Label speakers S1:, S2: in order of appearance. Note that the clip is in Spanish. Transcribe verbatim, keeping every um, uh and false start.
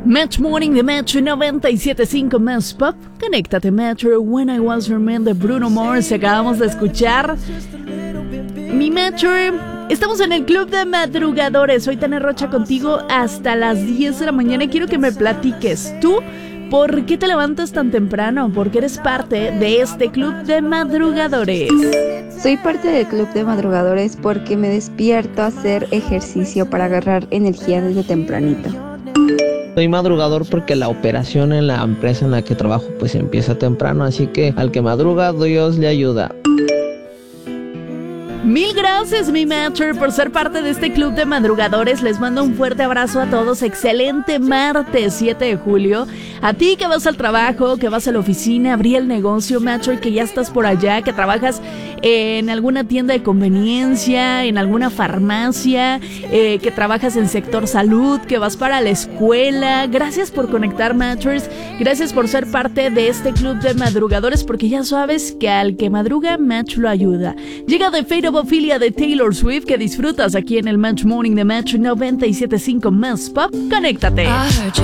S1: Match Morning de Metro noventa y siete punto cinco Más Pop. Conéctate Metro, When I Was Your Man de Bruno Mars. Acabamos de escuchar. Mi Metro, estamos en el Club de Madrugadores. Soy Tania Rocha contigo hasta las diez de la mañana y quiero que me platiques. ¿Tú por qué te levantas tan temprano? Porque eres parte de este Club de Madrugadores.
S2: Soy parte del Club de Madrugadores porque me despierto a hacer ejercicio para agarrar energía desde tempranito.
S3: Soy madrugador porque la operación en la empresa en la que trabajo pues empieza temprano, así que al que madruga Dios le ayuda.
S1: Mil gracias, mi Matcher, por ser parte de este Club de Madrugadores. Les mando un fuerte abrazo a todos. Excelente martes siete de julio. A ti que vas al trabajo, que vas a la oficina, abrí el negocio, Matcher, que ya estás por allá, que trabajas en alguna tienda de conveniencia, en alguna farmacia, eh, que trabajas en sector salud, que vas para la escuela. Gracias por conectar, Matchers. Gracias por ser parte de este Club de Madrugadores, porque ya sabes que al que madruga, Match lo ayuda. Llega The Fate of Ophelia de Taylor Swift, que disfrutas aquí en el Match Morning de Match noventa y siete punto cinco Más Pop. Conéctate.